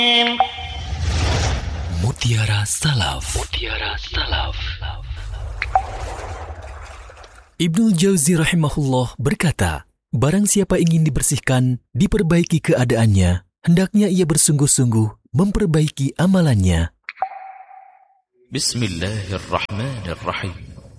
Mutiara Salaf. Mutiara Salaf. Ibnul Jauzi rahimahullah berkata, barang siapa ingin dibersihkan, diperbaiki keadaannya, hendaknya ia bersungguh-sungguh memperbaiki amalannya. Bismillahirrahmanirrahim.